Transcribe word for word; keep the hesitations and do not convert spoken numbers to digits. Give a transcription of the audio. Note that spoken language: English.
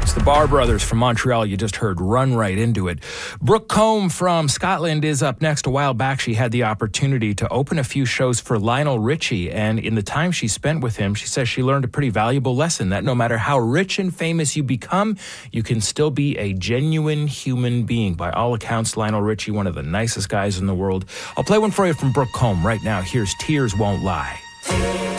It's the Barr Brothers from Montreal. You just heard Run Right Into It. Brooke Combe from Scotland is up next. A while back, she had the opportunity to open a few shows for Lionel Richie, and in the time she spent with him, she says she learned a pretty valuable lesson that no matter how rich and famous you become, you can still be a genuine human being. By all accounts, Lionel Richie, one of the nicest guys in the world. I'll play one for you from Brooke Combe right now. Here's Tears Won't Lie.